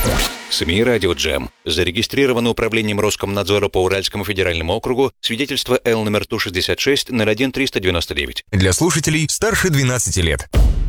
СМИ «Радио Джем». Зарегистрировано управлением Роскомнадзора по Уральскому федеральному округу свидетельство Л номер Ту-66-01-399. Для слушателей старше 12 лет.